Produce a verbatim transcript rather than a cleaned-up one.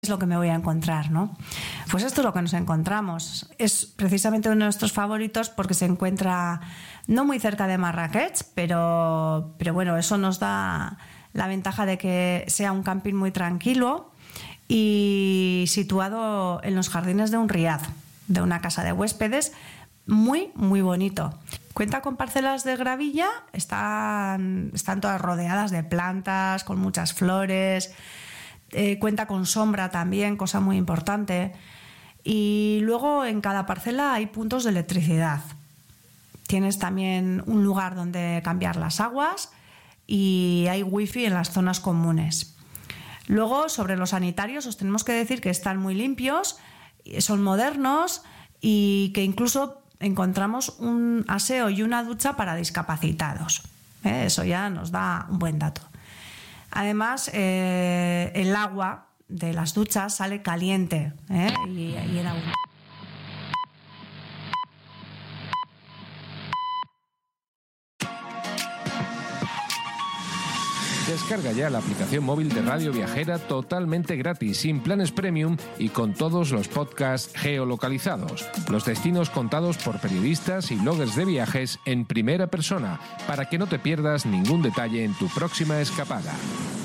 es lo que me voy a encontrar, ¿no? Pues esto es lo que nos encontramos. Es precisamente uno de nuestros favoritos porque se encuentra no muy cerca de Marrakech, pero, pero bueno, eso nos da la ventaja de que sea un camping muy tranquilo y situado en los jardines de un riad, de una casa de huéspedes, muy, muy bonito. Cuenta con parcelas de gravilla, están, están todas rodeadas de plantas, con muchas flores. Eh, cuenta con sombra también, cosa muy importante. Y luego en cada parcela hay puntos de electricidad. Tienes también un lugar donde cambiar las aguas y hay wifi en las zonas comunes. Luego, sobre los sanitarios, os tenemos que decir que están muy limpios, son modernos y que incluso encontramos un aseo y una ducha para discapacitados. ¿Eh? Eso ya nos da un buen dato. Además, eh, el agua de las duchas sale caliente, ¿eh? y, y en agua. Descarga ya la aplicación móvil de Radio Viajera totalmente gratis, sin planes premium y con todos los podcasts geolocalizados. Los destinos contados por periodistas y bloggers de viajes en primera persona, para que no te pierdas ningún detalle en tu próxima escapada.